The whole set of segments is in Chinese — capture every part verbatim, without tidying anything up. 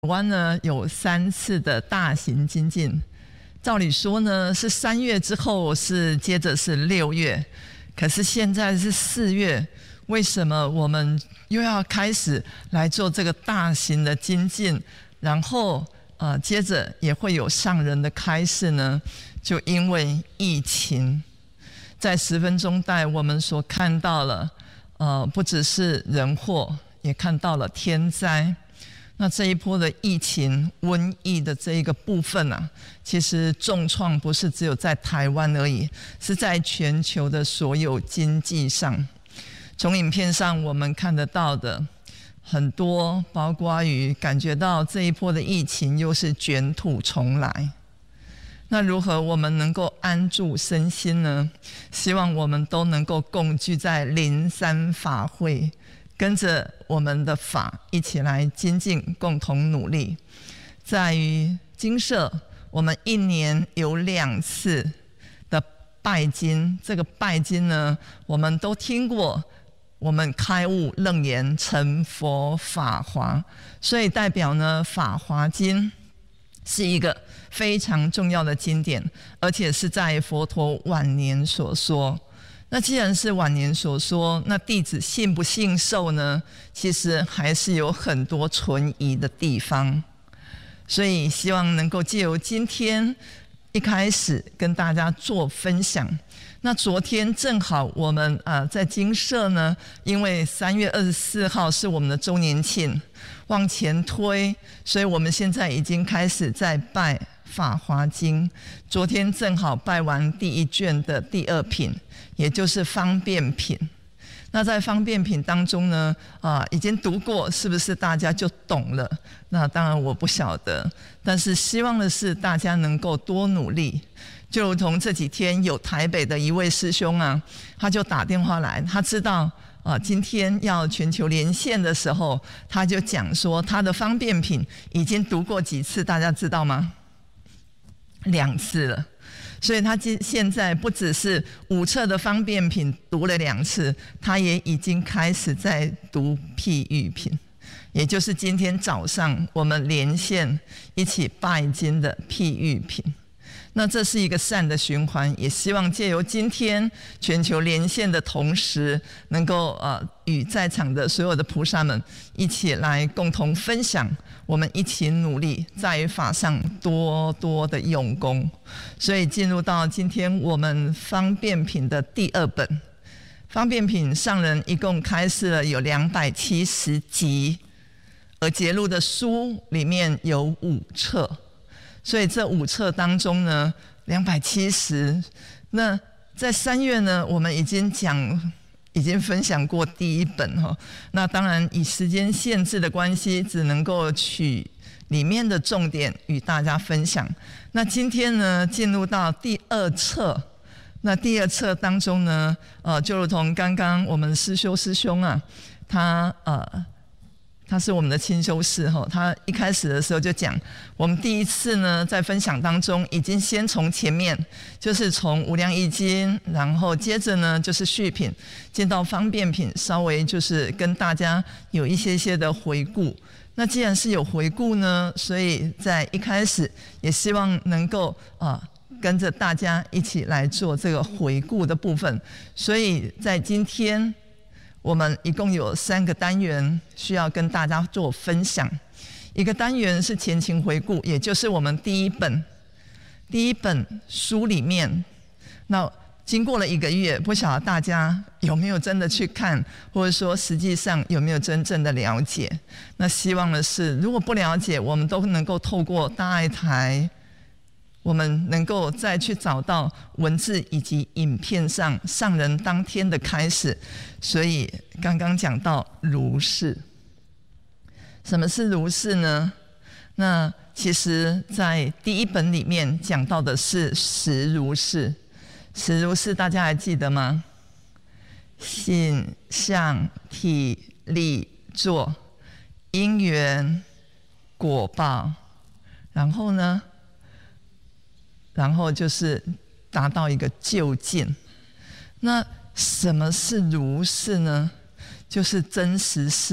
台湾呢有三次的大型精进，照理说呢是三月之后是接着是六月，可是现在是四月，为什么我们又要开始来做这个大型的精进？然后呃接着也会有上人的开示呢？就因为疫情，在十分钟带我们所看到了，呃不只是人祸，也看到了天灾。那这一波的疫情瘟疫的这一个部分啊，其实重创不是只有在台湾而已，是在全球的所有经济上。从影片上我们看得到的很多，包括于感觉到这一波的疫情又是卷土重来。那如何我们能够安住身心呢？希望我们都能够共聚在灵山法会，跟着我们的法一起来精进，共同努力。在于精舍，我们一年有两次的拜金，这个拜金呢，我们都听过，我们开悟楞严成佛法华，所以代表呢，法华经是一个非常重要的经典，而且是在佛陀晚年所说。那既然是晚年所说，那弟子信不信受呢？其实还是有很多存疑的地方，所以希望能够借由今天一开始跟大家做分享。那昨天正好我们呃在精舍呢，因为三月二十四号是我们的周年庆，往前推，所以我们现在已经开始在拜法华经。昨天正好拜完第一卷的第二品，也就是方便品。那在方便品当中呢，啊，已经读过，是不是大家就懂了？那当然我不晓得，但是希望的是大家能够多努力。就如同这几天有台北的一位师兄啊，他就打电话来，他知道啊，今天要全球连线的时候，他就讲说他的方便品已经读过几次，大家知道吗？两次了。所以他现在不只是五册的方便品读了两次，他也已经开始在读譬喻品，也就是今天早上我们连线一起拜经的譬喻品。那这是一个善的循环，也希望借由今天全球连线的同时，能够呃与在场的所有的菩萨们一起来共同分享，我们一起努力，在于法上多多的用功。所以进入到今天我们方便品的第二本，方便品上人一共开示了有两百七十集，而节录的书里面有五册。所以这五册当中呢，两百七十。那在三月呢，我们已经讲，已经分享过第一本哈。那当然以时间限制的关系，只能够取里面的重点与大家分享。那今天呢，进入到第二册。那第二册当中呢，呃，就如同刚刚我们师修师兄啊，他呃。他是我们的亲修士，他一开始的时候就讲，我们第一次呢在分享当中已经先从前面，就是从无量易经，然后接着呢就是续品，进到方便品，稍微就是跟大家有一些些的回顾。那既然是有回顾呢，所以在一开始也希望能够啊跟着大家一起来做这个回顾的部分。所以在今天，我们一共有三个单元需要跟大家做分享。一个单元是前情回顾，也就是我们第一本第一本书里面，那经过了一个月，不晓得大家有没有真的去看，或者说实际上有没有真正的了解。那希望的是，如果不了解，我们都能够透过大爱台，我们能够再去找到文字以及影片上上人当天的开始。所以刚刚讲到如是，什么是如是呢？那其实在第一本里面讲到的是实如是。实如是大家还记得吗？性相体力作因缘果报，然后呢然后就是达到一个究竟。那什么是如是呢？就是真实事。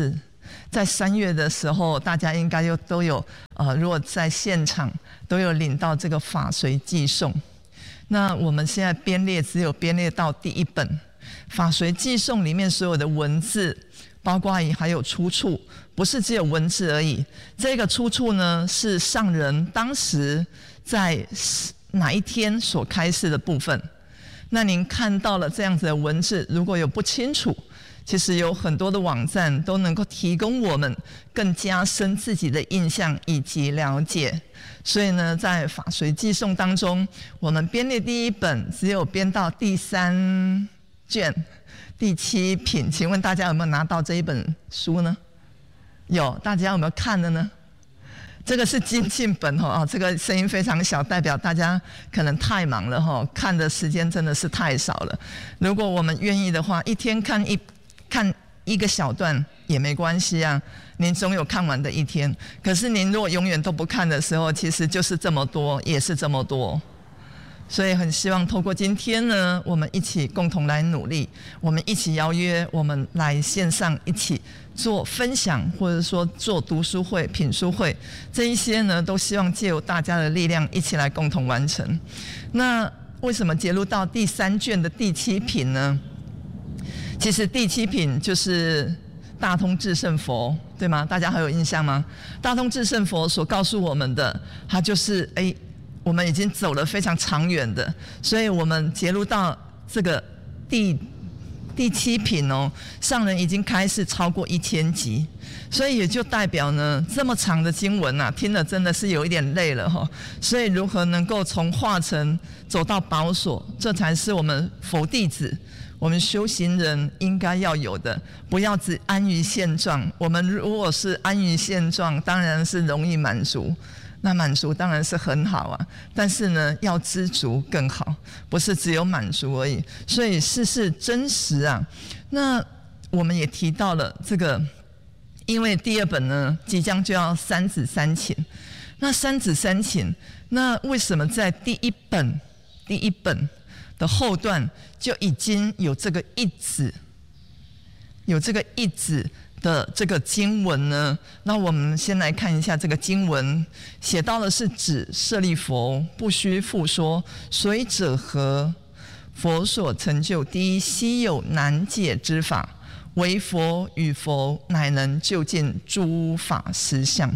在三月的时候，大家应该又都有呃，如果在现场都有领到这个法随寄送。那我们现在编列只有编列到第一本法随寄送里面所有的文字，包括还有出处，不是只有文字而已。这个出处呢，是上人当时在哪一天所开示的部分。那您看到了这样子的文字，如果有不清楚，其实有很多的网站都能够提供我们更加深自己的印象以及了解。所以呢，在法随寄送当中，我们编列第一本只有编到第三卷第七品。请问大家有没有拿到这一本书呢？有，大家有没有看的呢？这个是精进本哦，这个声音非常小，代表大家可能太忙了哈，看的时间真的是太少了。如果我们愿意的话，一天看一看一个小段也没关系啊，您总有看完的一天。可是您如果永远都不看的时候，其实就是这么多，也是这么多。所以很希望透过今天呢，我们一起共同来努力，我们一起邀约，我们来线上一起做分享，或者说做读书会、品书会，这一些呢，都希望借由大家的力量一起来共同完成。那为什么节录到第三卷的第七品呢？其实第七品就是大通至圣佛，对吗？大家还有印象吗？大通至圣佛所告诉我们的，它就是哎。我们已经走了非常长远的，所以我们节录到这个第第七品哦，上人已经开始超过一千集，所以也就代表呢，这么长的经文啊，听了真的是有一点累了哈、哦。所以如何能够从化成走到宝所，这才是我们佛弟子、我们修行人应该要有的，不要只安于现状。我们如果是安于现状，当然是容易满足。那满足当然是很好啊，但是呢，要知足更好，不是只有满足而已。所以事事真实啊。那我们也提到了这个，因为第二本呢即将就要三子三请，那三子三请，那为什么在第一本第一本的后段就已经有这个一子，有这个一子的这个经文呢？那我们先来看一下这个经文，写到的是指舍利弗，不须复说，随者何？佛所成就第一稀有难解之法，唯佛与佛乃能究竟诸法实相。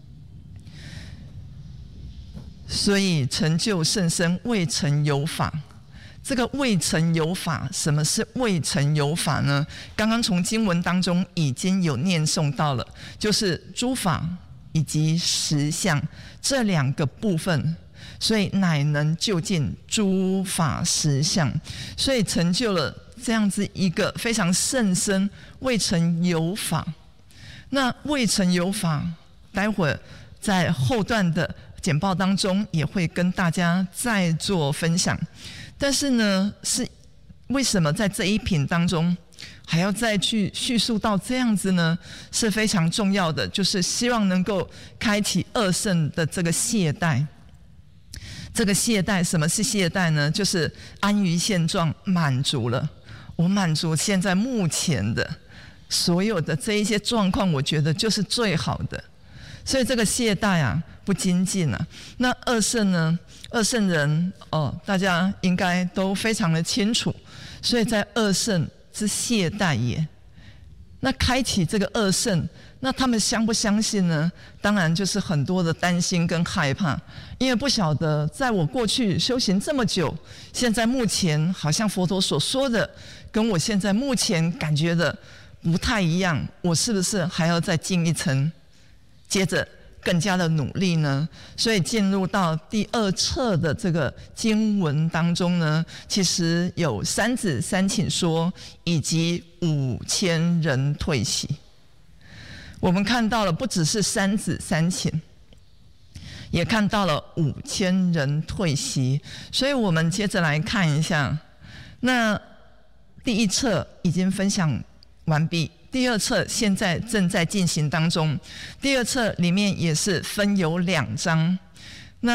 所以成就甚深，未曾有法。这个未曾有法，什么是未曾有法呢？刚刚从经文当中已经有念诵到了，就是诸法以及实相这两个部分，所以乃能究竟诸法实相，所以成就了这样子一个非常甚深未曾有法。那未曾有法，待会儿在后段的简报当中也会跟大家再做分享。但是呢，是为什么在这一品当中还要再去叙述到这样子呢？是非常重要的，就是希望能够开启二圣的这个懈怠。这个懈怠，什么是懈怠呢？就是安于现状，满足了，我满足现在目前的所有的这一些状况，我觉得就是最好的。所以这个懈怠啊，不精进啊。那二圣呢？二圣人哦，大家应该都非常的清楚。所以在二圣之懈怠也。那开启这个二圣，那他们相不相信呢？当然就是很多的担心跟害怕，因为不晓得在我过去修行这么久，现在目前好像佛陀所说的，跟我现在目前感觉的不太一样，我是不是还要再进一层？接着更加的努力呢？所以进入到第二册的这个经文当中呢，其实有三子三请说，以及五千人退席。我们看到了不只是三子三请，也看到了五千人退席。所以我们接着来看一下，那第一册已经分享完毕。第二册现在正在进行当中，第二册里面也是分有两章。那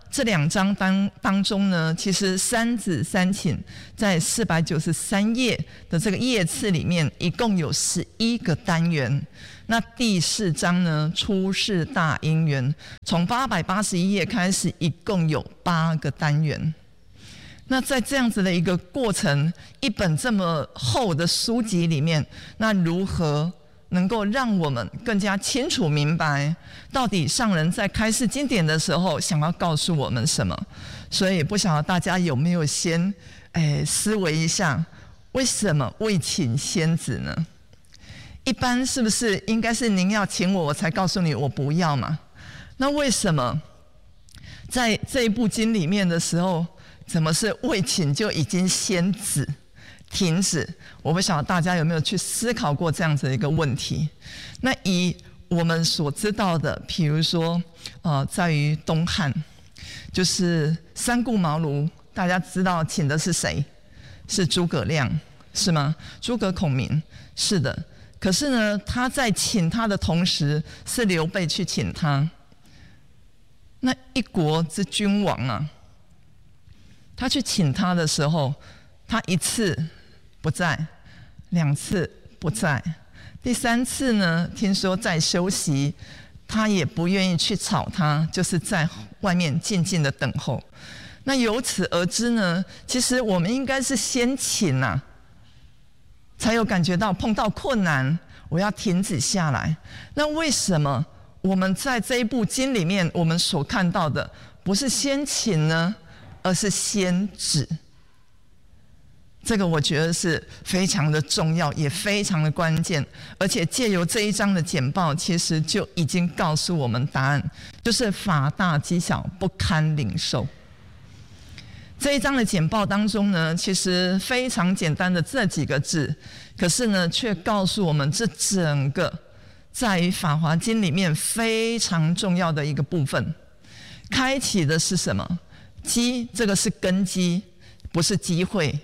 这两章当当中呢，其实三子三请在四百九十三页的这个页次里面，一共有十一个单元。那第四章呢，出世大因缘，从八百八十一页开始，一共有八个单元。那在这样子的一个过程，一本这么厚的书籍里面，那如何能够让我们更加清楚明白，到底上人在开示经典的时候想要告诉我们什么？所以不晓得大家有没有先哎思维一下，为什么未请先子呢？一般是不是应该是您要请我，我才告诉你我不要嘛？那为什么在这一部经里面的时候，怎么是未请就已经先止停止？我不晓得大家有没有去思考过这样子的一个问题。那以我们所知道的，比如说呃，在于东汉，就是三顾茅庐，大家知道请的是谁？是诸葛亮，是吗？诸葛孔明，是的。可是呢，他在请他的同时，是刘备去请他。那一国之君王啊，他去请他的时候，他一次不在，两次不在，第三次呢，听说在休息，他也不愿意去吵他，就是在外面静静的等候。那由此而知呢，其实我们应该是先请啊，才有感觉到碰到困难，我要停止下来。那为什么我们在这一部经里面，我们所看到的不是先请呢，而是先止？这个我觉得是非常的重要，也非常的关键。而且借由这一章的简报，其实就已经告诉我们答案，就是法大积小，不堪领受。这一章的简报当中呢，其实非常简单的这几个字，可是呢，却告诉我们这整个在于《法华经》里面非常重要的一个部分。开启的是什么？机，这个是根基，不是机会。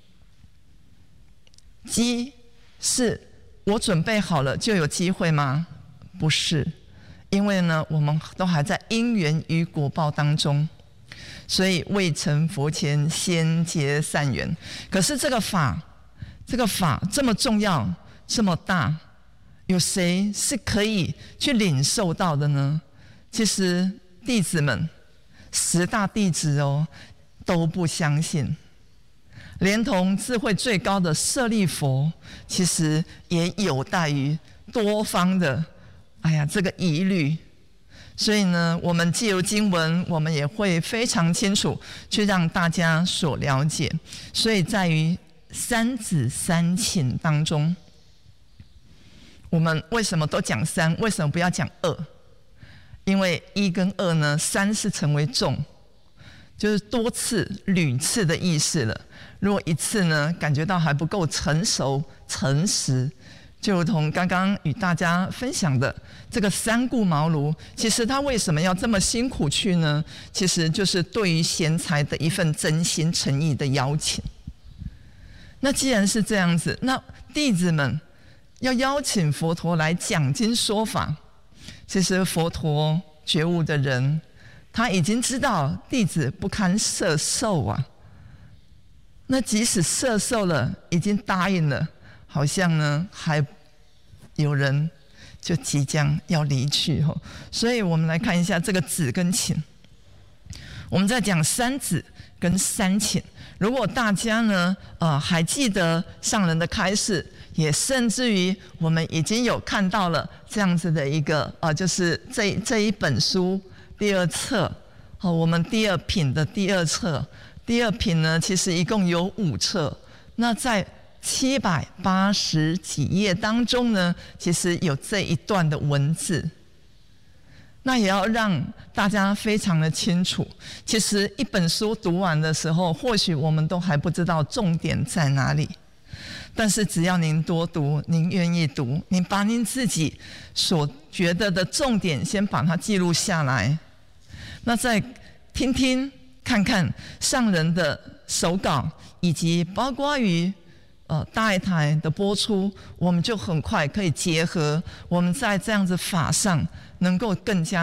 机是我准备好了就有机会吗？不是，因为呢，我们都还在因缘与果报当中。所以未成佛前先结善缘。可是这个法，这个法这么重要，这么大，有谁是可以去领受到的呢？其实弟子们，十大弟子哦，都不相信。连同智慧最高的舍利佛，其实也有待于多方的，哎呀，这个疑虑。所以呢，我们藉由经文，我们也会非常清楚去让大家所了解。所以在于三子三请当中，我们为什么都讲三？为什么不要讲二？因为一跟二呢，三是成为众，就是多次、屡次的意思了。如果一次呢，感觉到还不够成熟、诚实。就如同刚刚与大家分享的这个三顾茅庐，其实他为什么要这么辛苦去呢？其实就是对于贤才的一份真心诚意的邀请。那既然是这样子，那弟子们要邀请佛陀来讲经说法，其实佛陀觉悟的人，他已经知道弟子不堪摄受啊。那即使摄受了，已经答应了，好像呢，还有人就即将要离去哦。所以我们来看一下这个止跟请。我们在讲三止跟三请。如果大家呢，呃，还记得上人的开示，也甚至于我们已经有看到了这样子的一个，呃，就是这这一本书第二册，哦，我们第二品的第二册，第二品呢，其实一共有五册。那在七百八十几页当中呢，其实有这一段的文字。那也要让大家非常的清楚，其实一本书读完的时候，或许我们都还不知道重点在哪里，但是只要您多读，您愿意读，您把您自己所觉得的重点先把它记录下来，那再听听看看上人的手稿，以及包括于呃大爱台的播出，我们就很快可以结合我们在这样子法上能够更加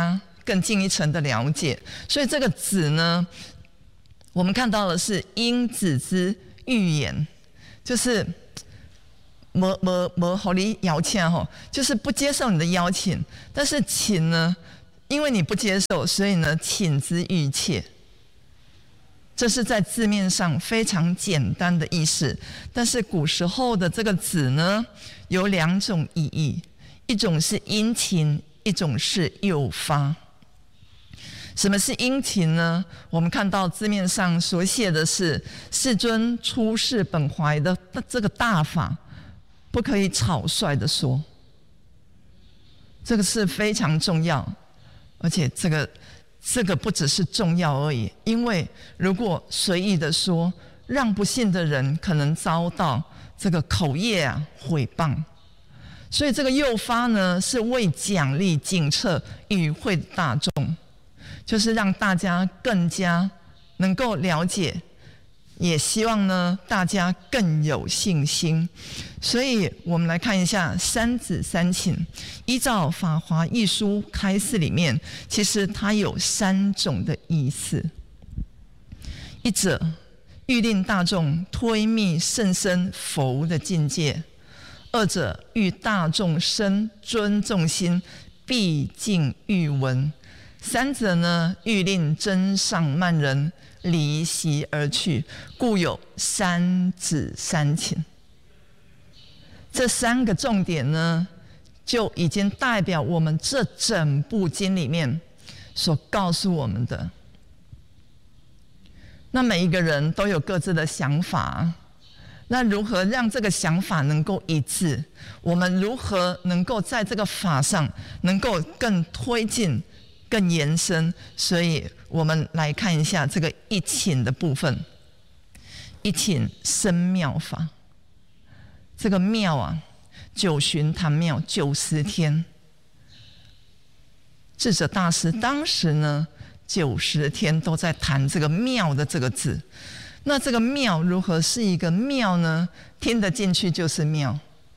更进一层的了解。所以这个子呢，我们看到的是因子之预言，就是没没没和你邀请吼，就是不接受你的邀请。但是请呢，因为你不接受，所以呢，请之欲切。这是在字面上非常简单的意思，但是古时候的这个子呢，有两种意义，一种是殷勤，一种是诱发。什么是殷勤呢？我们看到字面上所写的是世尊出世本怀的这个大法，不可以草率的说，这个是非常重要，而且这个。这个不只是重要而已，因为如果随意的说，让不信的人可能遭到这个口业啊毁谤。所以这个诱发呢，是为奖励警策与会大众，就是让大家更加能够了解，也希望呢大家更有信心。所以我们来看一下三子三请，依照《法华义书》开示里面，其实它有三种的意思。一者欲令大众推密甚深佛的境界；二者欲大众生尊重心，毕竟欲闻；三者呢，欲令真上慢人离席而去，故有三子三请。这三个重点呢，就已经代表我们这整部经里面所告诉我们的。那每一个人都有各自的想法，那如何让这个想法能够一致？我们如何能够在这个法上能够更推进、更延伸？所以我们来看一下这个一请的部分。一请生妙法。这个妙啊，九旬谈妙九十天，智者大师当时呢，九十天都在谈这个妙的这个字。那这个妙如何是一个妙呢？听得进去就是妙，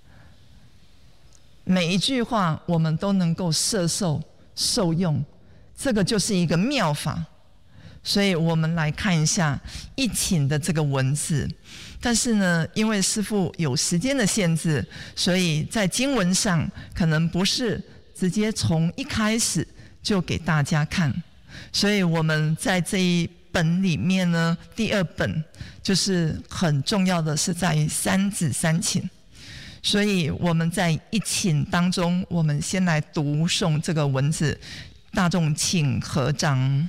每一句话我们都能够摄受受用，这个就是一个妙法。所以我们来看一下一请的这个文字。但是呢，因为师父有时间的限制，所以在经文上可能不是直接从一开始就给大家看。所以我们在这一本里面呢，第二本就是很重要的是在于三子三请。所以我们在一请当中，我们先来读诵这个文字，大众请合掌。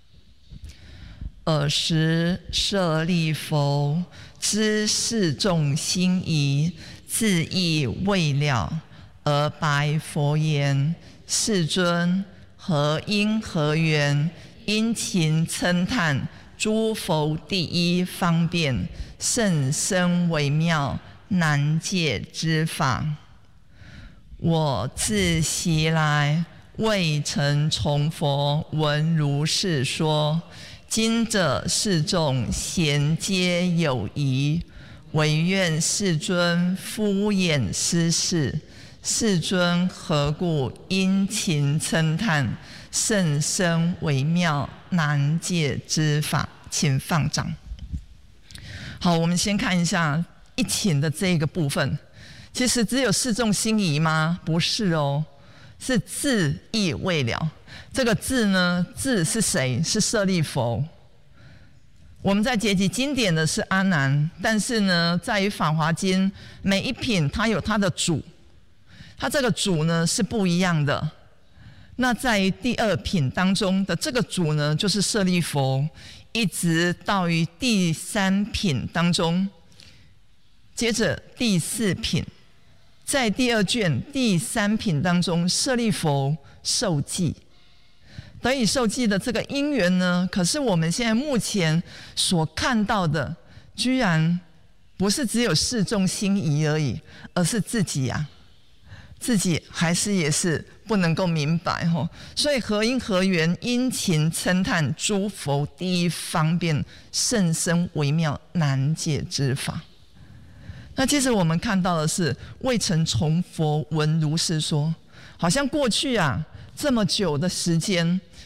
尔时舍利弗知世众心疑，自意未了，而白佛言：世尊，何因何缘？殷勤称叹诸佛第一方便，甚深微妙，难解之法。我自昔来未曾从佛闻如是说。今者世众咸皆有疑，唯愿世尊敷衍施示。世尊何故殷勤称叹，甚深微妙，难解之法？请放掌。好，我们先看一下一请的这个部分。其实只有世众心疑吗？不是哦，是自意未了。这个字呢，字是谁？是舍利弗。我们在结集经典的是阿难，但是呢，在于《法华经》每一品它有它的主，它这个主呢是不一样的。那在于第二品当中的这个主呢，就是舍利弗，一直到于第三品当中，接着第四品，在第二卷第三品当中，舍利弗受记。得以受记的这个因缘呢，可是我们现在目前所看到的，居然不是只有世众心疑而已，而是自己呀、啊，自己还是也是不能够明白吼。所以何因何缘？殷勤称叹诸佛第一方便，甚深微妙，难解之法。那其实我们看到的是未曾从佛闻如是说，好像过去啊这么久的时间，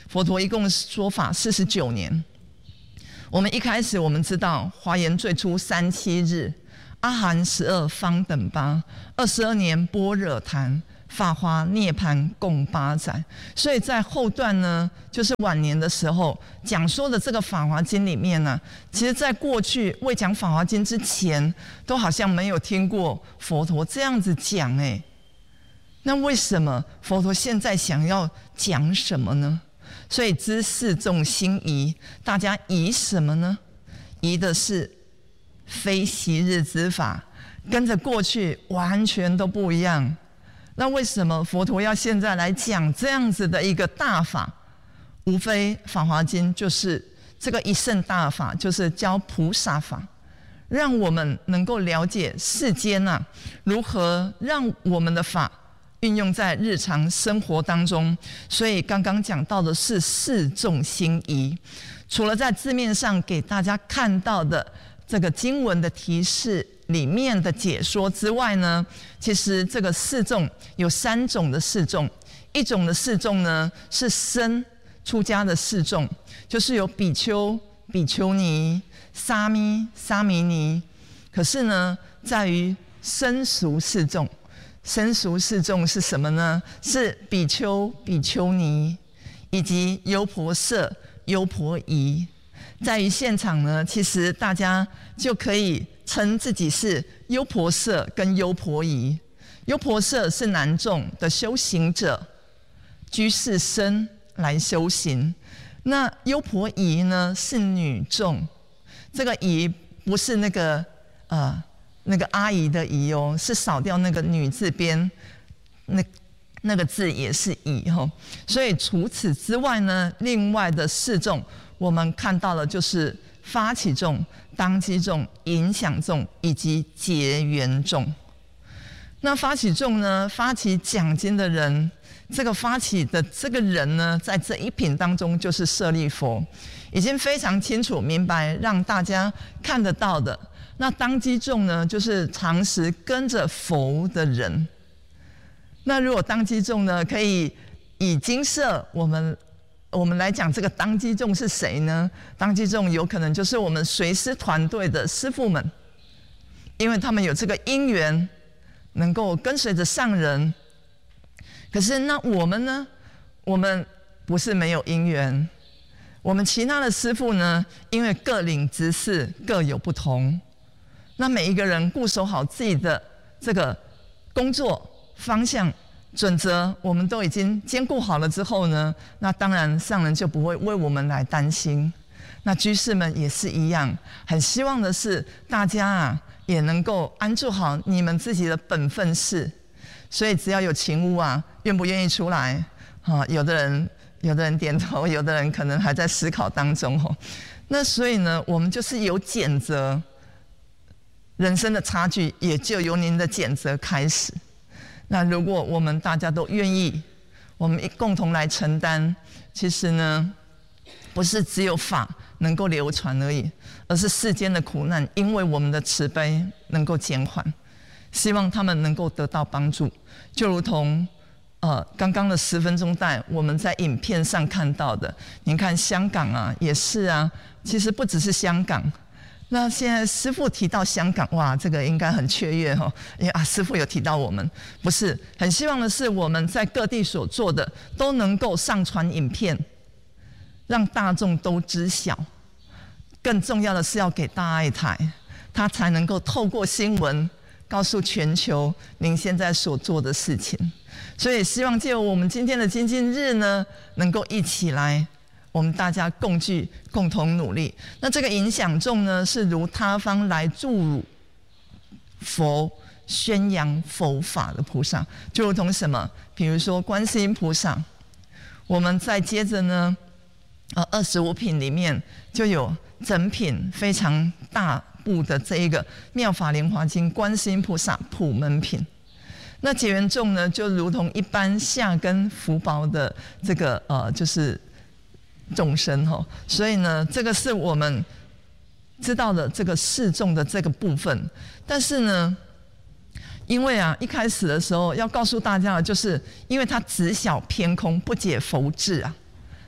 佛陀一共说法四十九年。我们一开始我们知道华严最初三七日，阿含十二方等八，二十二年般若谈，法华涅槃共八载。所以在后段呢，就是晚年的时候讲说的这个《法华经》里面呢，其实在过去未讲《法华经》之前，都好像没有听过佛陀这样子讲哎。那为什么佛陀现在想要讲什么呢？所以知四众心疑，大家疑什么呢？疑的是非昔日之法，跟着过去完全都不一样。那为什么佛陀要现在来讲这样子的一个大法？无非《法华经》就是这个一乘大法，就是教菩萨法，让我们能够了解世间啊，如何让我们的法运用在日常生活当中。所以刚刚讲到的是四众心疑，除了在字面上给大家看到的这个经文的提示里面的解说之外呢，其实这个四众有三种的四众。一种的四众呢是僧出家的四众，就是有比丘、比丘尼、沙弥、沙弥尼。可是呢，在于僧俗四众。僧俗四众是什么呢？是比丘、比丘尼以及优婆塞、优婆夷。在于现场呢，其实大家就可以称自己是优婆塞跟优婆夷。优婆塞是男众的修行者，居士僧来修行。那优婆夷呢是女众，这个夷不是那个呃。那个阿姨的姨哦，是少掉那个女字边，那那个字也是姨哦。所以除此之外呢，另外的四众我们看到的就是发起众、当机众、影响众以及结缘众。那发起众呢，发起讲经的人，这个发起的这个人呢，在这一品当中就是舍利弗，已经非常清楚明白，让大家看得到的。那当机众呢，就是常时跟着佛的人。那如果当机众呢，可以以经舍我们我们来讲，这个当机众是谁呢？当机众有可能就是我们随师团队的师父们，因为他们有这个因缘，能够跟随着上人。可是那我们呢？我们不是没有因缘，我们其他的师父呢，因为各领执事各有不同。那每一个人固守好自己的这个工作方向准则，我们都已经兼顾好了之后呢，那当然上人就不会为我们来担心。那居士们也是一样，很希望的是大家啊也能够安住好你们自己的本分事。所以只要有勤务啊，愿不愿意出来啊？有的人有的人点头，有的人可能还在思考当中哦。那所以呢，我们就是有检责。人生的差距也就由您的检责开始。那如果我们大家都愿意，我们共同来承担，其实呢，不是只有法能够流传而已，而是世间的苦难，因为我们的慈悲能够减缓，希望他们能够得到帮助。就如同呃刚刚的十分钟带我们在影片上看到的，您看香港啊，也是啊，其实不只是香港。那现在师父提到香港，哇，这个应该很雀跃哈，因为啊，师父有提到我们，不是很希望的是我们在各地所做的都能够上传影片，让大众都知晓。更重要的是要给大爱台，它才能够透过新闻告诉全球您现在所做的事情。所以希望借由我们今天的精进日呢，能够一起来。我们大家共聚，共同努力。那这个影响众呢，是如他方来助辱佛、宣扬佛法的菩萨，就如同什么？比如说观世音菩萨。我们再接着呢，呃，二十五品里面就有整品非常大部的这一个《妙法莲华经》观世音菩萨普门品。那结缘众呢，就如同一般下根福薄的这个呃，就是。众生哈，所以呢，这个是我们知道的这个示众的这个部分。但是呢，因为啊，一开始的时候要告诉大家的，就是因为它只晓偏空，不解佛智啊，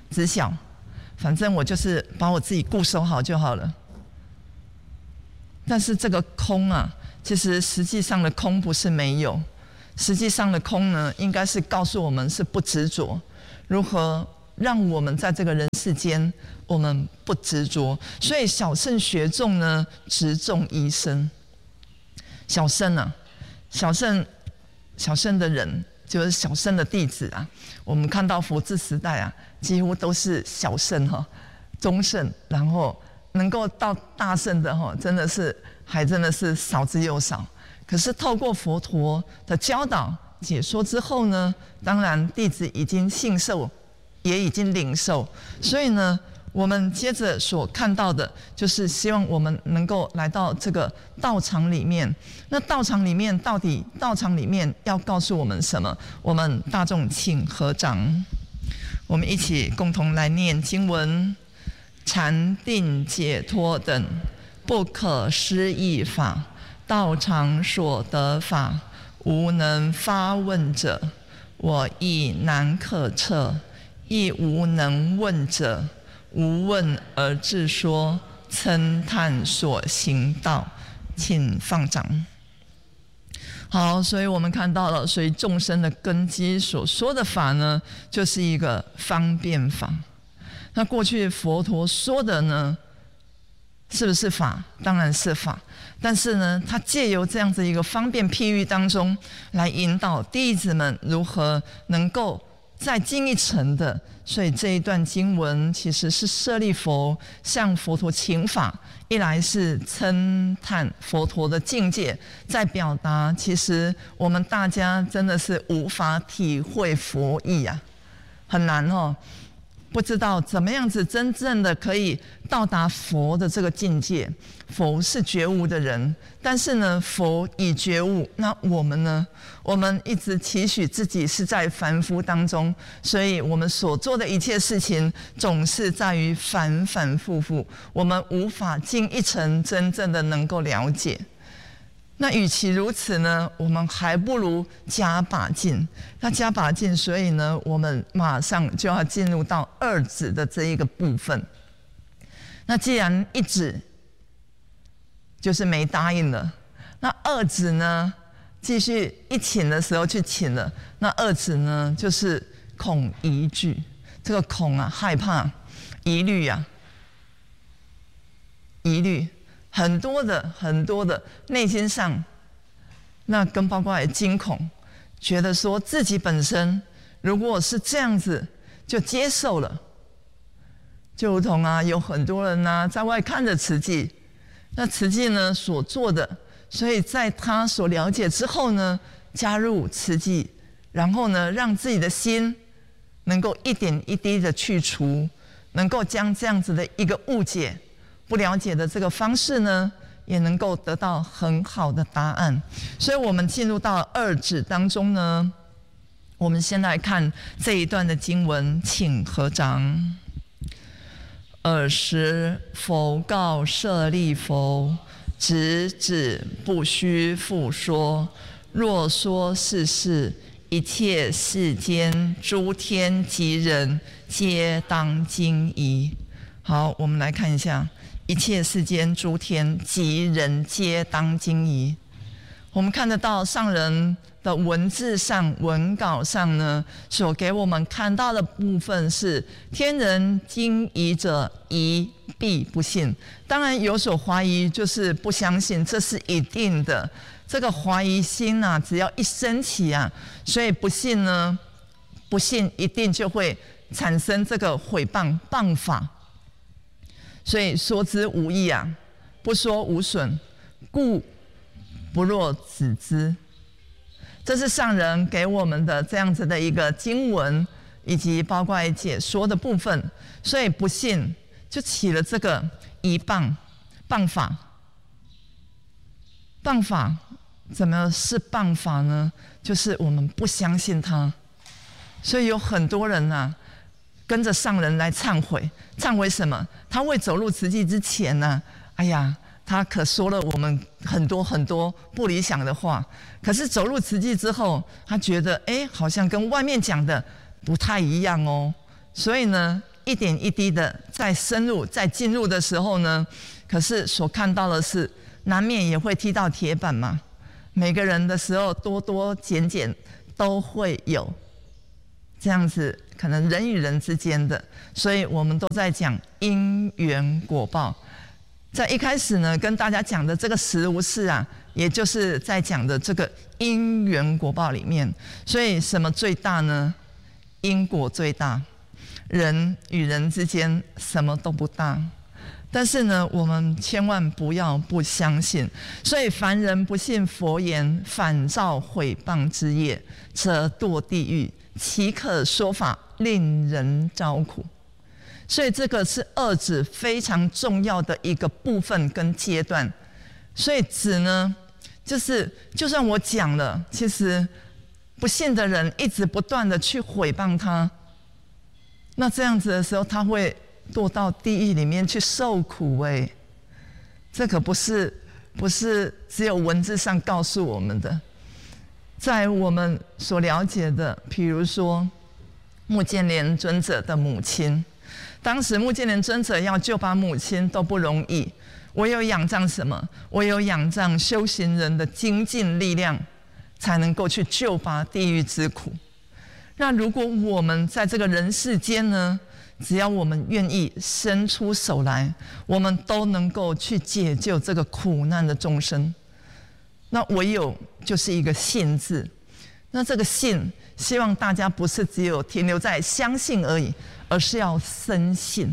知晓，反正我就是把我自己固守好就好了。但是这个空啊，其实实际上的空不是没有，实际上的空呢，应该是告诉我们是不执着，如何让我们在这个人世间，我们不执着。所以小乘学众呢，执众一生。小乘啊，小乘小乘的人就是小乘的弟子啊。我们看到佛治时代啊，几乎都是小乘哈、中乘，然后能够到大乘的哈，真的是还真的是少之又少。可是透过佛陀的教导解说之后呢，当然弟子已经信受，也已经领受，所以呢，我们接着所看到的就是希望我们能够来到这个道场里面。那道场里面到底道场里面要告诉我们什么？我们大众请合掌，我们一起共同来念经文：禅定解脱等不可思议法，道场所得法，无能发问者，我亦难可测；亦无能问者，无问而自说，称叹所行道。请放掌。好，所以我们看到了，所以众生的根基所说的法呢，就是一个方便法。那过去佛陀说的呢，是不是法？当然是法。但是呢，他借由这样子一个方便譬喻当中，来引导弟子们如何能够再进一层的。所以这一段经文其实是舍利弗向佛陀请法，一来是称叹佛陀的境界，在表达其实我们大家真的是无法体会佛意啊，很难哦。不知道怎么样子真正的可以到达佛的这个境界。佛是觉悟的人，但是呢，佛已觉悟，那我们呢？我们一直期许自己是在凡夫当中，所以我们所做的一切事情总是在于反反复复，我们无法进一层真正的能够了解。那与其如此呢，我们还不如加把劲。那加把劲，所以呢，我们马上就要进入到二指的这一个部分。那既然一指就是没答应了，那二指呢，继续一请的时候去请了。那二指呢，就是恐疑惧，这个恐啊，害怕，疑虑啊，疑虑。很多的很多的内心上，那跟包括也惊恐，觉得说自己本身如果是这样子就接受了，就如同啊有很多人啊在外看着慈济，那慈济呢所做的，所以在他所了解之后呢，加入慈济，然后呢让自己的心能够一点一滴的去除，能够将这样子的一个误解。不了解的这个方式呢，也能够得到很好的答案。所以我们进入到二指当中呢，我们先来看这一段的经文，请合掌。尔时佛告舍利弗：直指不须复说，若说是事，一切世间诸天及人，皆当惊疑。好，我们来看一下。一切世间诸天及人皆当惊疑。我们看得到上人的文字上文稿上呢，所给我们看到的部分是天人惊疑者，疑必不信。当然有所怀疑，就是不相信，这是一定的。这个怀疑心啊，只要一升起啊，所以不信呢，不信一定就会产生这个毁谤谤法。所以说之无益啊，不说无损，故不若止之。这是上人给我们的这样子的一个经文，以及包括解说的部分。所以不信就起了这个疑谤谤法。谤法怎么是谤法呢？就是我们不相信他。所以有很多人啊，跟着上人来忏悔。忏悔什么？他未走入慈济之前呢、啊，哎呀，他可说了我们很多很多不理想的话。可是走入慈济之后，他觉得哎，好像跟外面讲的不太一样哦。所以呢， 一点一滴的再深入、再进入的时候呢，可是所看到的是，难免也会踢到铁板嘛。每个人的时候多多减减都会有这样子，可能人与人之间的，所以我们都在讲因缘果报。在一开始呢，跟大家讲的这个实无事啊，也就是在讲的这个因缘果报里面。所以什么最大呢？因果最大，人与人之间什么都不大。但是呢，我们千万不要不相信。所以凡人不信佛言，反造毁谤之业，则堕地狱，岂可说法，令人招苦。所以这个是二子非常重要的一个部分跟阶段。所以子呢，就是就算我讲了，其实不信的人一直不断的去毁谤他，那这样子的时候，他会堕到地狱里面去受苦。哎，这可不是不是只有文字上告诉我们的。在我们所了解的，比如说目犍连尊者的母亲。当时目犍连尊者要救拔母亲都不容易，唯有仰仗什么？唯有仰仗修行人的精进力量，才能够去救拔地狱之苦。那如果我们在这个人世间呢，只要我们愿意伸出手来，我们都能够去解救这个苦难的众生。那唯有就是一个信字。那这个信，希望大家不是只有停留在相信而已，而是要深信。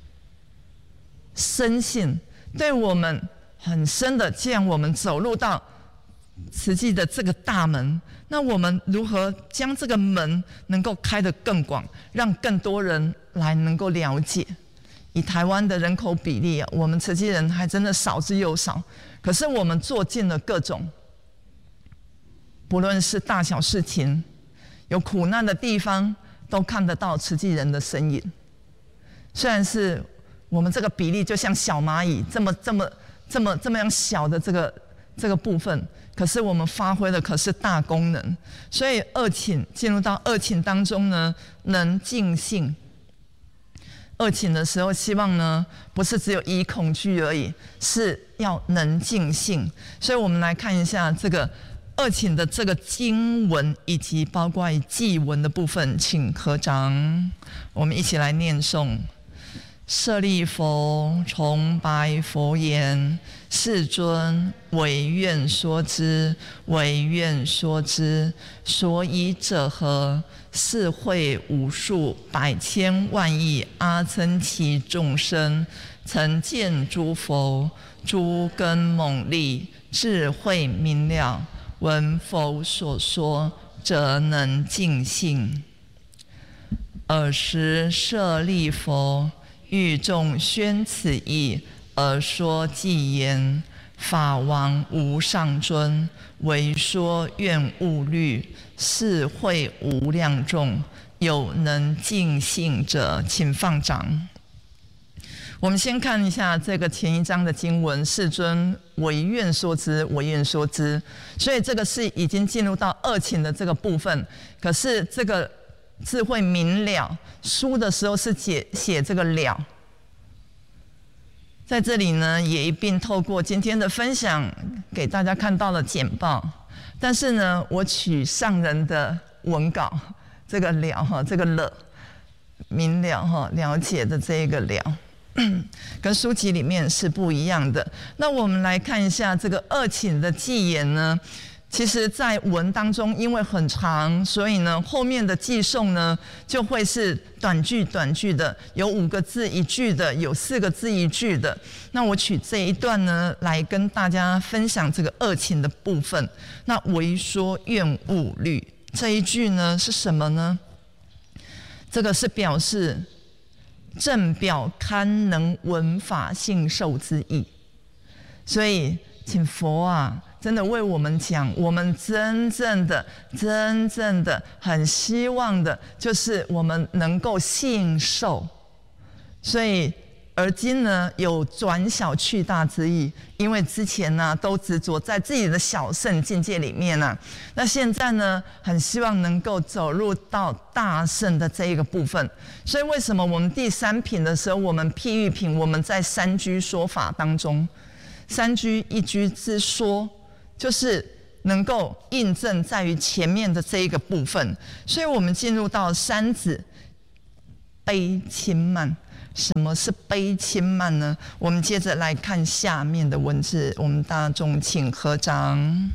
深信对我们很深的，既然我们走入到慈济的这个大门，那我们如何将这个门能够开得更广，让更多人来能够了解？以台湾的人口比例啊，我们慈济人还真的少之又少。可是我们做尽了各种，不论是大小事情，有苦难的地方，都看得到慈济人的身影。虽然是我们这个比例就像小蚂蚁这么这么这么这么样小的这个这个部分，可是我们发挥的可是大功能。所以二请进入到二请当中呢，能尽兴。二请的时候，希望呢不是只有以恐惧而已，是要能尽兴。所以我们来看一下这个二请的这个经文，以及包括祭文的部分，请合掌，我们一起来念诵。舍利弗，从白佛言：世尊，唯愿说之，唯愿说之。所以者何？是会无数百千万亿阿僧祇众生，曾见诸佛，诸根猛利，智慧明了，闻佛所说，则能尽兴。尔时舍利弗，欲众宣此义，而说偈言：法王无上尊，唯说愿勿虑，是会无量众，有能尽兴者，请放掌。我们先看一下这个前一章的经文：世尊，唯愿说之，唯愿说之。所以这个是已经进入到二请的这个部分。可是这个智慧明了，书的时候是写写这个了。在这里呢，也一并透过今天的分享，给大家看到了简报。但是呢，我取上人的文稿，这个了哈，这个了明了哈，了解的这个了，跟书籍里面是不一样的。那我们来看一下这个二请的偈言呢。其实在文当中，因为很长，所以呢，后面的偈颂呢就会是短句短句的，有五个字一句的，有四个字一句的。那我取这一段呢，来跟大家分享这个二请的部分。那唯说愿勿虑这一句呢是什么呢？这个是表示正表堪能闻法信受之意。所以，请佛啊，真的为我们讲，我们真正的、真正的很希望的，就是我们能够信受。所以而今呢，有转小去大之意，因为之前呢都执着在自己的小圣境界里面啊，那现在呢，很希望能够走入到大圣的这一个部分。所以为什么我们第三品的时候，我们譬喻品，我们在三居说法当中，三居一居之说，就是能够印证在于前面的这一个部分。所以我们进入到三子悲轻慢。什么是悲轻慢呢？我们接着来看下面的文字，我们大众请合掌。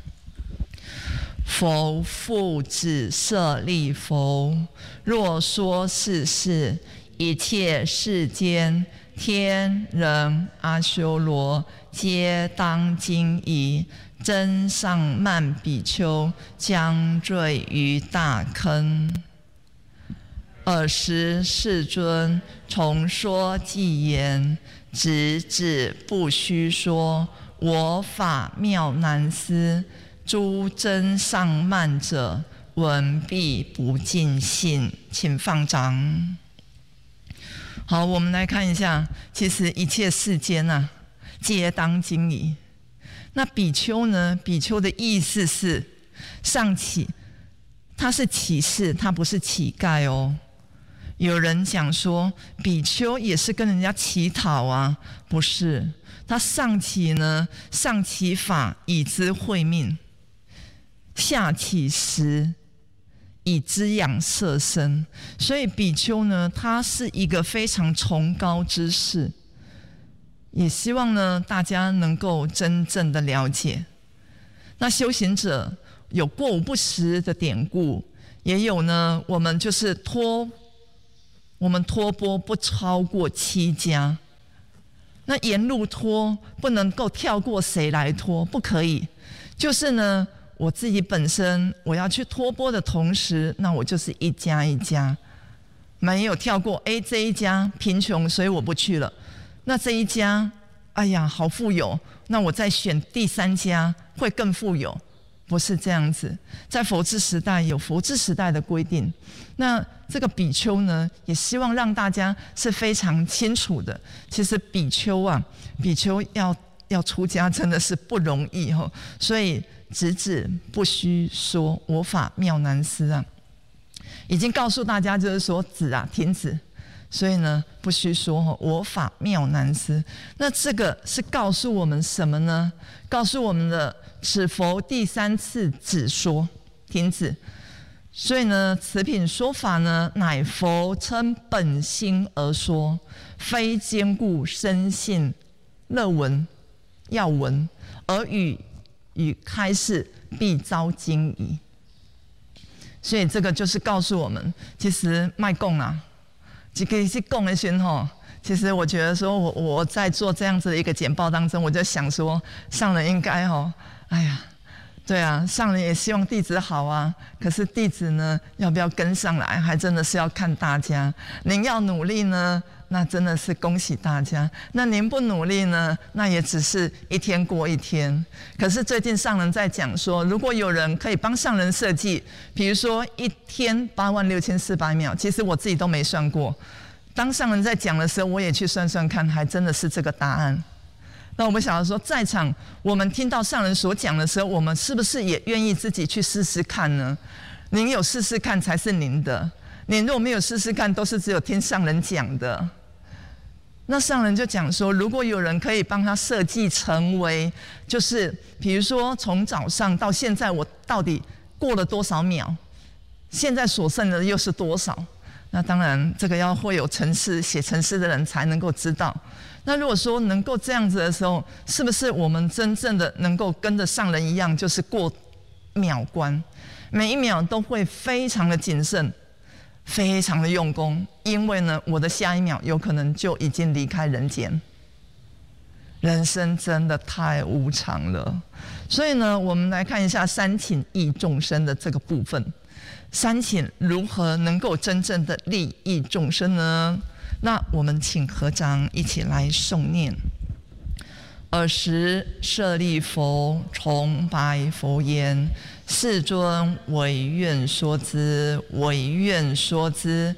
佛复子舍利弗，若说是事，一切世间天人阿修罗，皆当惊疑。真上慢比丘将坠于大坑。尔时世尊重说偈言：直指不虚说，我法妙难思。诸真上慢者，闻必不尽信。请放掌。好，我们来看一下，其实一切世间啊，皆当惊疑。那比丘呢？比丘的意思是上乞，他是乞士，他不是乞丐哦。有人讲说，比丘也是跟人家乞讨啊，不是？他上乞呢，上乞法以资慧命，下乞食以滋养色身。所以比丘呢，他是一个非常崇高之士，也希望呢大家能够真正的了解。那修行者有过午不食的典故，也有呢，我们就是托。我们托钵不超过七家，那沿路托不能够跳过谁来托，不可以。就是呢，我自己本身我要去托钵的同时，那我就是一家一家，没有跳过。哎，这一家贫穷，所以我不去了。那这一家，哎呀，好富有，那我再选第三家会更富有。不是这样子，在佛治时代有佛治时代的规定。那这个比丘呢，也希望让大家是非常清楚的。其实比丘啊，比丘要要出家真的是不容易哈、哦。所以直指不虚说，我法妙难思啊，已经告诉大家就是说止啊，停止。所以呢，不虚说我法妙难思。那这个是告诉我们什么呢？告诉我们的此佛第三次止说，停止。所以呢，此品说法呢，乃佛称本心而说，非兼顾深信乐闻要闻，而与与开示必遭惊疑。所以这个就是告诉我们，其实卖供啊。这个是供的时候，其实我觉得说我我在做这样子的一个简报当中，我就想说，上人应该哦，哎呀，对啊，上人也希望弟子好啊，可是弟子呢，要不要跟上来，还真的是要看大家。您要努力呢，那真的是恭喜大家；那您不努力呢，那也只是一天过一天。可是最近上人在讲说，如果有人可以帮上人设计，比如说一天八万六千四百秒，其实我自己都没算过。当上人在讲的时候，我也去算算看，还真的是这个答案。那我们想要说，在场我们听到上人所讲的时候，我们是不是也愿意自己去试试看呢？您有试试看才是您的，您如果没有试试看，都是只有听上人讲的。那上人就讲说，如果有人可以帮他设计成为，就是比如说从早上到现在，我到底过了多少秒，现在所剩的又是多少？那当然，这个要会有程式写程式的人才能够知道。那如果说能够这样子的时候，是不是我们真正的能够跟着上人一样，就是过秒关，每一秒都会非常的谨慎，非常的用功，因为呢，我的下一秒有可能就已经离开人间。人生真的太无常了，所以呢，我们来看一下三请益众生的这个部分。三请如何能够真正的利益众生呢？那我们请合掌一起来诵念。尔时舍利弗重白佛言：世尊，唯愿说之，唯愿说之。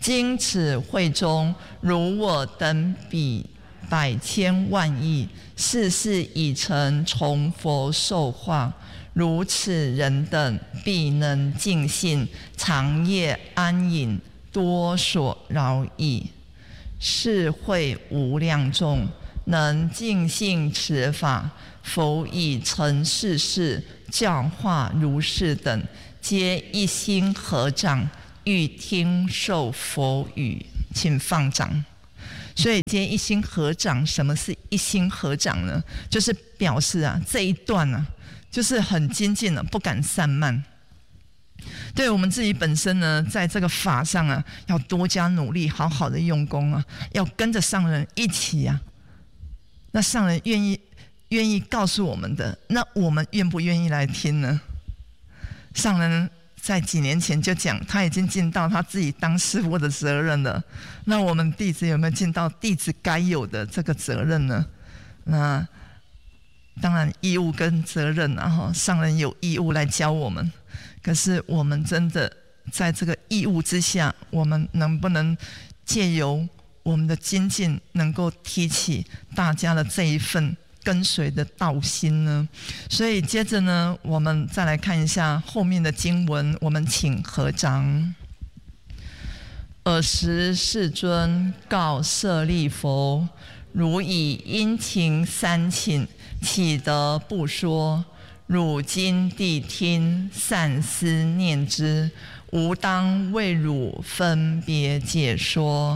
今此会中，如我等比百千万亿，世世已成从佛受化。如此人等，必能尽信，长夜安隐，多所饶益。是会无量众，能尽信此法，佛以成世事，教化如是等，皆一心合掌，欲听受佛语。请放掌。所以皆一心合掌，什么是一心合掌呢？就是表示啊，这一段啊，就是很精进了，不敢散漫。对我们自己本身呢，在这个法上啊，要多加努力，好好的用功啊，要跟着上人一起啊。那上人愿意愿意告诉我们的，那我们愿不愿意来听呢？上人在几年前就讲，他已经尽到他自己当师父的责任了。那我们弟子有没有尽到弟子该有的这个责任呢？那当然义务跟责任啊，然后上人有义务来教我们。可是我们真的在这个义务之下，我们能不能借由我们的精进，能够提起大家的这一份跟随的道心呢？所以接着呢，我们再来看一下后面的经文，我们请合掌。尔时世尊告舍利弗：汝以殷勤三请，岂得不说？汝今谛听，善思念之，吾当为汝分别解说。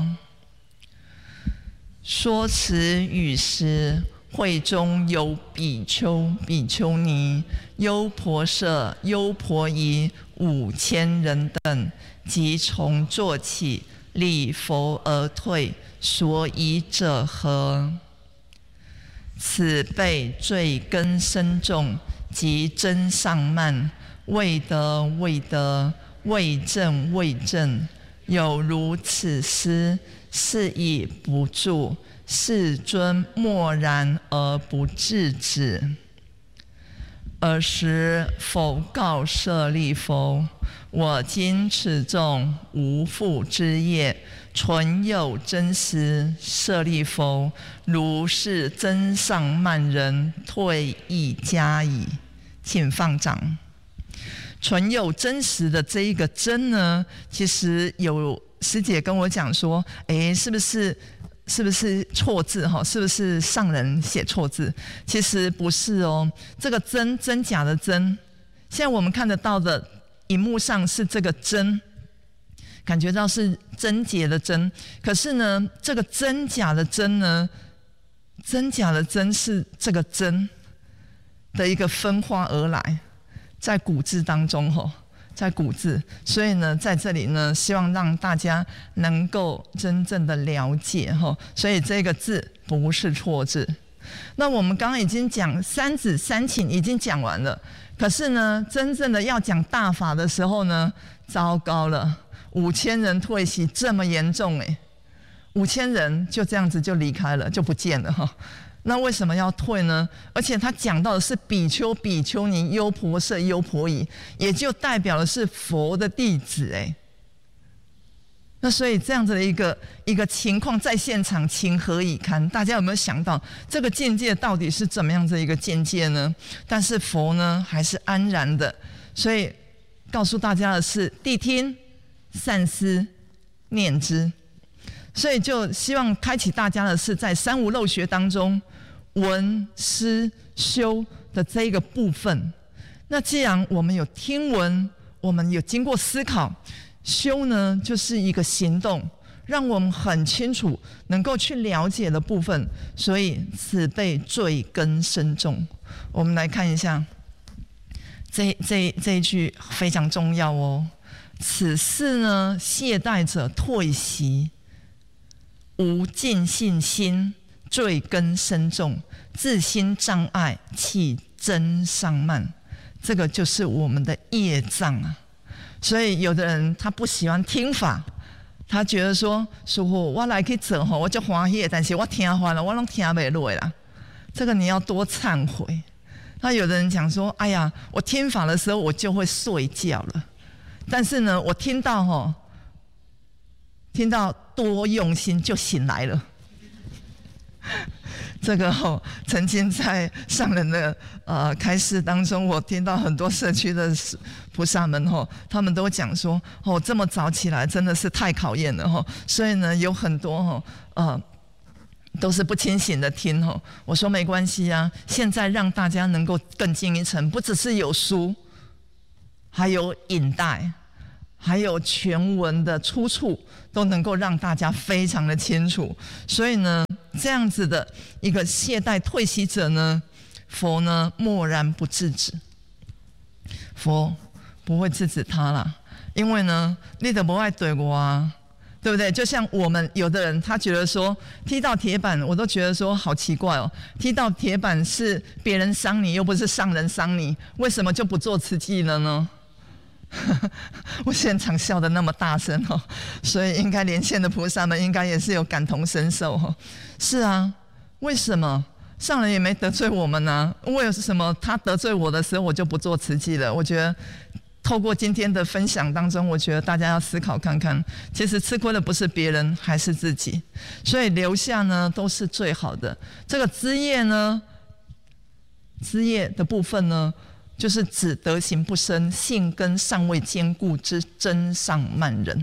说此语时，会中有比丘、比丘尼、优婆塞、优婆夷五千人等，即从座起，礼佛而退。所以者何？此辈罪根深重，即真上慢，未得未得，未正未正，有如此师，是以不住。世尊默然而不制止。尔时佛告舍利弗：我今此众无复之业，纯有真实。舍利弗，如是真上慢人，退亦加矣。请放掌。纯有真实的这一个真呢，其实有师姐跟我讲说，哎，是不是是不是错字哈？是不是上人写错字？其实不是哦，这个真真假的真，现在我们看得到的荧幕上是这个真，感觉到是贞洁的贞，可是呢，这个真假的真呢，真假的真是这个真的一个分化而来，在古字当中吼。在古字，所以呢，在这里呢，希望让大家能够真正的了解哈，所以这个字不是错字。那我们刚刚已经讲三指三请已经讲完了，可是呢，真正的要讲大法的时候呢，糟糕了，五千人退席这么严重哎，五千人就这样子就离开了，就不见了哈。那为什么要退呢？而且他讲到的是比丘、比丘尼、优婆塞、优婆夷，也就代表的是佛的弟子哎。那所以这样子的一个一个情况在现场情何以堪？大家有没有想到这个境界到底是怎么样子一个境界呢？但是佛呢还是安然的，所以告诉大家的是：谛听，善思，念之。所以就希望开启大家的是，在三无漏学当中，闻思修的这一个部分。那既然我们有听闻，我们有经过思考，修呢就是一个行动，让我们很清楚能够去了解的部分。所以此辈罪根深重。我们来看一下这这这一句非常重要哦。此事呢，懈怠者退席。无尽信心，罪根深重，自心障碍，起真上慢，这个就是我们的业障啊。所以有的人他不喜欢听法，他觉得说：师父，我来去做吼，我就欢喜，但是我听完了，我拢听不落啦。这个你要多忏悔。那有的人讲说：哎呀，我听法的时候我就会睡觉了，但是呢，我听到吼。 听到多用心就醒来了。这个哦，曾经在上人的呃开示当中，我听到很多社区的菩萨们哦，他们都讲说哦，这么早起来真的是太考验了哦，所以呢，有很多哦呃都是不清醒的听哦。我说没关系啊，现在让大家能够更进一层，不只是有书，还有影带，还有全文的出处，都能够让大家非常的清楚。所以呢，这样子的一个懈怠退息者呢，佛呢默然不制止，佛不会制止他啦，因为呢，你都不爱对我啊，对不对？就像我们有的人，他觉得说踢到铁板，我都觉得说好奇怪哦，踢到铁板是别人伤你，又不是上人伤你，为什么就不做慈济了呢？我现场笑得那么大声哦，所以应该连线的菩萨们应该也是有感同身受哦。是啊，为什么上人也没得罪我们呢、啊？为什么他得罪我的时候，我就不做慈济了？我觉得透过今天的分享当中，我觉得大家要思考看看，其实吃亏的不是别人，还是自己。所以留下呢，都是最好的。这个枝叶呢，枝叶的部分呢，就是指德行不深、性根尚未坚固之真上慢人。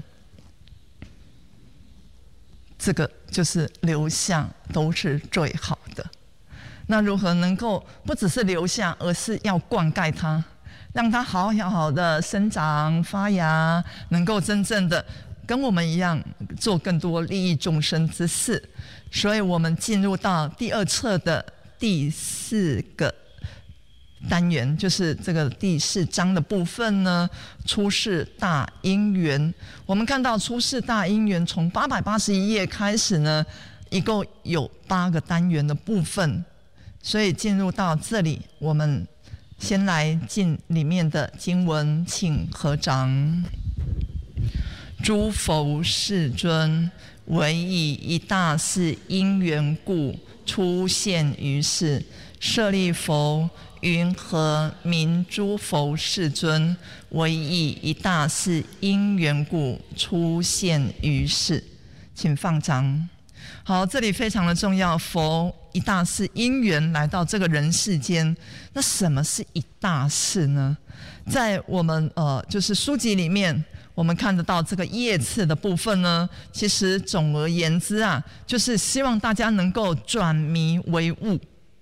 这个就是留下都是最好的。那如何能够不只是留下，而是要灌溉它，让它好好好的生长发芽，能够真正的跟我们一样做更多利益众生之事。所以我们进入到第二册的第四个单元，就是这个第四章的部分呢，出世大因缘。我们看到出世大因缘从八百八十一页开始呢，一共有八个单元的部分。所以进入到这里，我们先来进里面的经文，请合掌。诸佛世尊，唯以一大事因缘故，出现于世。舍利弗，云何名诸佛世尊？唯以一大事因缘故，出现于世。请放掌。好，这里非常的重要。佛一大事因缘来到这个人世间，那什么是一大事呢？在我们呃就是书籍里面，我们看得到这个页次的部分呢，其实总而言之啊，就是希望大家能够转迷为悟。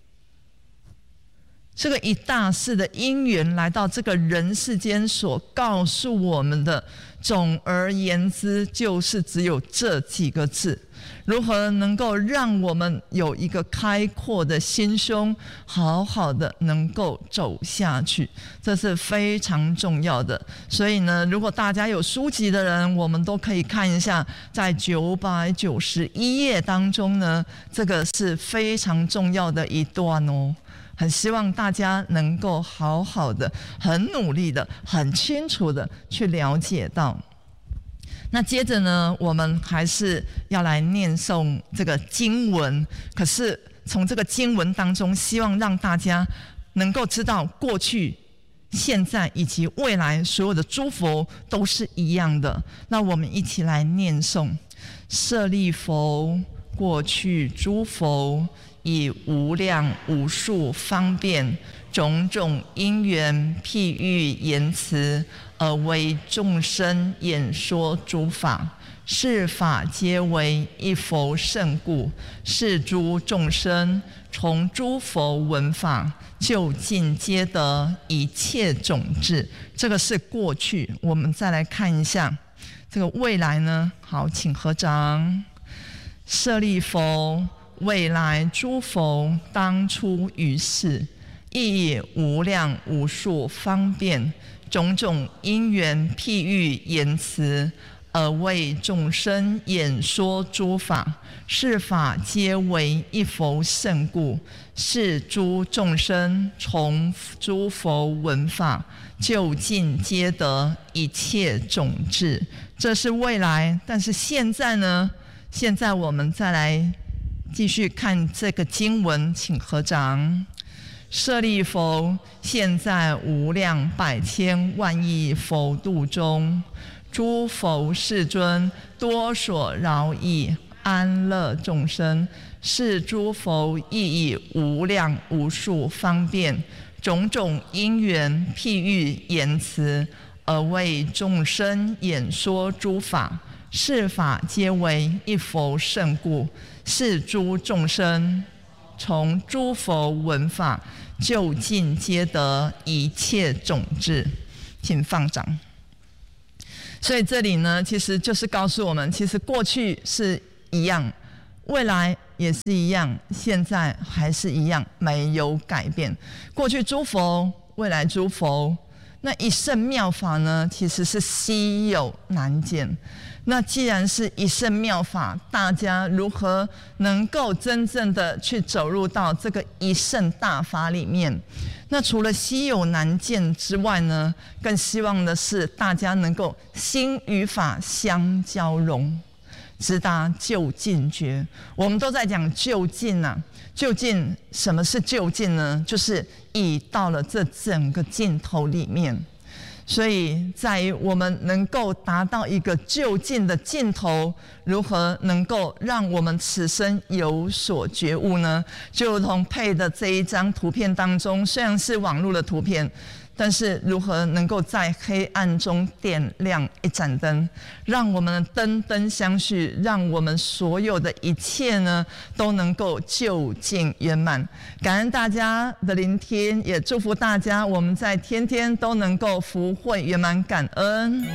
这个一大事的因缘来到这个人世间，所告诉我们的，总而言之就是只有这几个字。如何能够让我们有一个开阔的心胸，好好的能够走下去，这是非常重要的。所以呢，如果大家有书籍的人，我们都可以看一下，在九百九十一页当中呢，这个是非常重要的一段哦。很希望大家能够好好的、很努力的、很清楚的去了解到。那接着呢，我们还是要来念诵这个经文。可是从这个经文当中，希望让大家能够知道，过去、现在以及未来所有的诸佛都是一样的。那我们一起来念诵：舍利弗，过去诸佛以无量无数方便种种因缘譬喻言辞，而为众生演说诸法，是法皆为一佛圣故，是诸众生从诸佛闻法，就近皆得一切种智。这个是过去，我们再来看一下这个未来呢。好，请合掌。舍利弗，未来诸佛当出于世，亦以无量无数方便种种因缘譬喻言辞，而为众生演说诸法，是法皆为一佛圣故，是诸众生从诸佛闻法，就近皆得一切种智。这是未来，但是现在呢？现在我们再来继续看这个经文，请合掌。舍利弗，现在无量百千万亿佛度中， 诸佛世尊多所饶益，安乐众生，是诸佛亦以无量无数方便种种因缘譬喻言辞，而为众生演说诸法。是法皆为一佛圣故，是诸众生从诸佛闻法，究竟皆得一切种智。请放掌。所以这里呢，其实就是告诉我们，其实过去是一样，未来也是一样，现在还是一样，没有改变。过去诸佛，未来诸佛，那一圣妙法呢，其实是稀有难见。那既然是一圣妙法，大家如何能够真正的去走入到这个一圣大法里面？那除了稀有难见之外呢，更希望的是大家能够心与法相交融，直达究竟觉。我们都在讲究竟啊，究竟什么是究竟呢？就是已到了这整个尽头里面。所以在于我们能够达到一个究竟的尽头，如何能够让我们此生有所觉悟呢？就如同配的这一张图片当中，虽然是网络的图片，但是如何能够在黑暗中点亮一盏灯，让我们的灯灯相续，让我们所有的一切呢都能够究竟圆满。感恩大家的聆听，也祝福大家我们在天天都能够福慧圆满感恩。